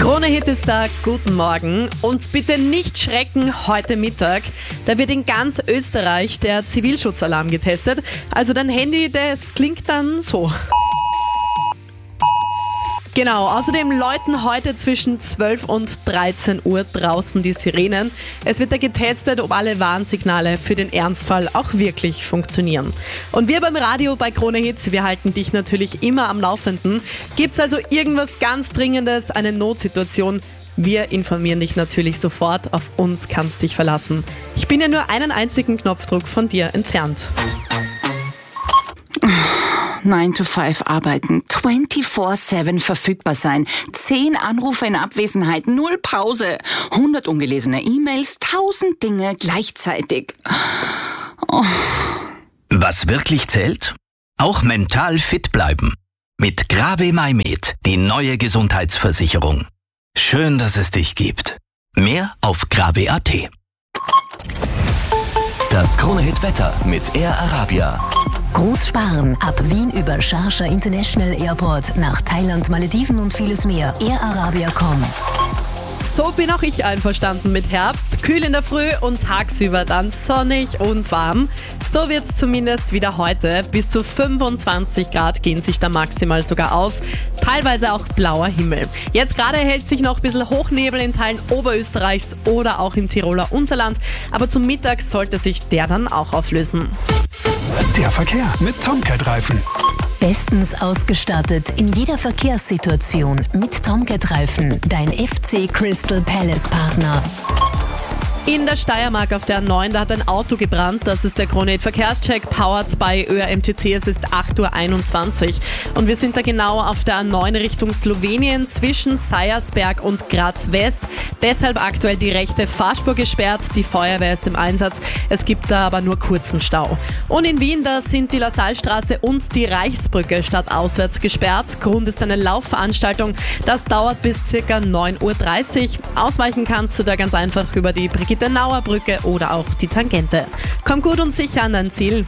Krone-Hit ist da, guten Morgen. Und bitte nicht schrecken heute Mittag. Da wird in ganz Österreich der Zivilschutzalarm getestet. Also dein Handy, das klingt dann so. Genau, außerdem läuten heute zwischen 12 und 13 Uhr draußen die Sirenen. Es wird da getestet, ob alle Warnsignale für den Ernstfall auch wirklich funktionieren. Und wir beim Radio bei Krone Hit, wir halten dich natürlich immer am Laufenden. Gibt's also irgendwas ganz Dringendes, eine Notsituation? Wir informieren dich natürlich sofort, auf uns kannst dich verlassen. Ich bin ja nur einen einzigen Knopfdruck von dir entfernt. 9 to 5 arbeiten, 24/7 verfügbar sein, 10 Anrufe in Abwesenheit, 0 Pause, 100 ungelesene E-Mails, 1000 Dinge gleichzeitig. Oh. Was wirklich zählt? Auch mental fit bleiben. Mit Grave Maimed, die neue Gesundheitsversicherung. Schön, dass es dich gibt. Mehr auf grave.at. Das Krone-Hit-Wetter mit Air Arabia. Großsparen ab Wien über Sharjah International Airport nach Thailand, Malediven und vieles mehr. airarabia.com. So bin auch ich einverstanden mit Herbst. Kühl in der Früh und tagsüber dann sonnig und warm. So wird's zumindest wieder heute. Bis zu 25 Grad gehen sich da maximal sogar aus. Teilweise auch blauer Himmel. Jetzt gerade hält sich noch ein bisschen Hochnebel in Teilen Oberösterreichs oder auch im Tiroler Unterland. Aber zum Mittag sollte sich der dann auch auflösen. Der Verkehr mit Tomcat-Reifen. Bestens ausgestattet in jeder Verkehrssituation mit Tomcat-Reifen, dein FC Crystal Palace Partner. In der Steiermark auf der A9, da hat ein Auto gebrannt. Das ist der Krone-Hit Verkehrscheck, powered by ÖRMTC. Es ist 8:21 Uhr. Und wir sind da genau auf der A9 Richtung Slowenien zwischen Seiersberg und Graz West. Deshalb aktuell die rechte Fahrspur gesperrt. Die Feuerwehr ist im Einsatz. Es gibt da aber nur kurzen Stau. Und in Wien, da sind die LaSalle-Straße und die Reichsbrücke stadtauswärts gesperrt. Grund ist eine Laufveranstaltung. Das dauert bis ca. 9:30 Uhr. Ausweichen kannst du da ganz einfach über die Brigitte-Nauer-Brücke oder auch die Tangente. Komm gut und sicher an dein Ziel.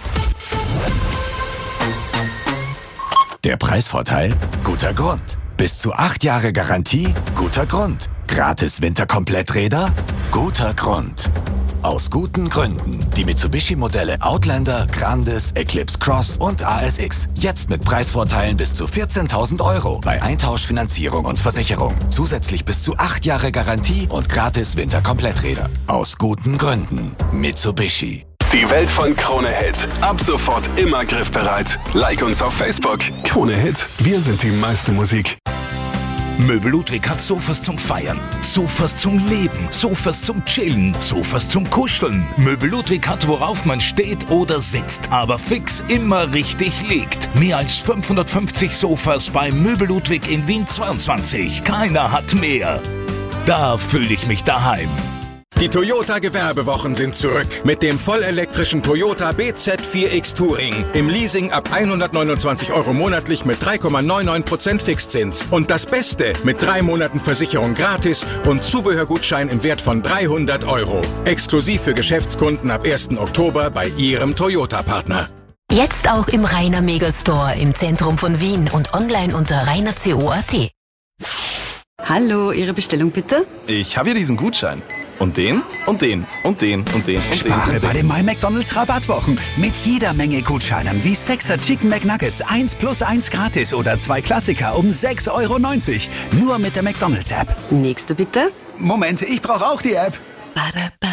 Der Preisvorteil? Guter Grund. Bis zu 8 Jahre Garantie? Guter Grund. Gratis Winterkompletträder? Guter Grund. Aus guten Gründen. Die Mitsubishi-Modelle Outlander, Grandis, Eclipse Cross und ASX. Jetzt mit Preisvorteilen bis zu 14.000 € bei Eintauschfinanzierung und Versicherung. Zusätzlich bis zu 8 Jahre Garantie und gratis Winterkompletträder. Aus guten Gründen. Mitsubishi. Die Welt von Krone Hit. Ab sofort immer griffbereit. Like uns auf Facebook. Krone Hit. Wir sind die meiste Musik. Möbel Ludwig hat Sofas zum Feiern, Sofas zum Leben, Sofas zum Chillen, Sofas zum Kuscheln. Möbel Ludwig hat, worauf man steht oder sitzt, aber fix immer richtig liegt. Mehr als 550 Sofas bei Möbel Ludwig in Wien 22. Keiner hat mehr. Da fühle ich mich daheim. Die Toyota-Gewerbewochen sind zurück mit dem vollelektrischen Toyota BZ4X Touring. Im Leasing ab 129 € monatlich mit 3,99% Fixzins. Und das Beste, mit 3 Monaten Versicherung gratis und Zubehörgutschein im Wert von 300 €. Exklusiv für Geschäftskunden ab 1. Oktober bei Ihrem Toyota-Partner. Jetzt auch im Rainer Megastore im Zentrum von Wien und online unter rainerco.at. Hallo, Ihre Bestellung bitte? Ich habe hier diesen Gutschein. Und den, und den, und den, und den, und Spare den. bei den My McDonald's Rabattwochen. Mit jeder Menge Gutscheinen wie 6er Chicken McNuggets 1+1 gratis oder 2 Klassiker um 6,90 €. Nur mit der McDonald's App. Nächste bitte. Moment, ich brauche auch die App.